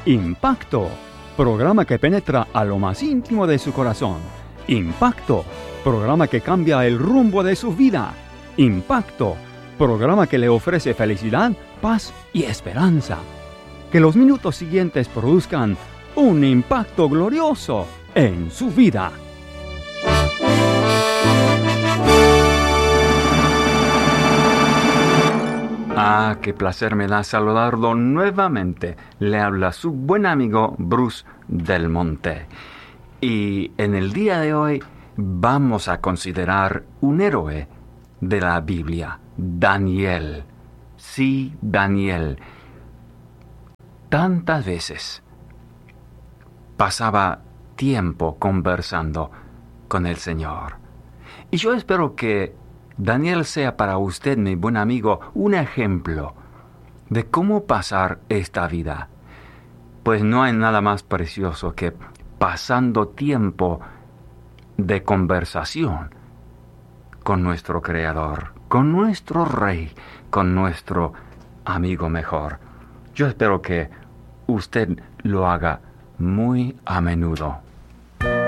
Impacto, programa que penetra a lo más íntimo de su corazón. Impacto, programa que cambia el rumbo de su vida. Impacto, programa que le ofrece felicidad, paz y esperanza. Que los minutos siguientes produzcan un impacto glorioso en su vida. Ah, qué placer me da saludarlo nuevamente. Le habla su buen amigo Bruce Del Monte. Y en el día de hoy vamos a considerar un héroe de la Biblia, Daniel. Sí, Daniel. Tantas veces pasaba tiempo conversando con el Señor. Y yo espero que Daniel sea para usted, mi buen amigo, un ejemplo de cómo pasar esta vida. Pues no hay nada más precioso que pasando tiempo de conversación con nuestro Creador, con nuestro Rey, con nuestro amigo mejor. Yo espero que usted lo haga muy a menudo.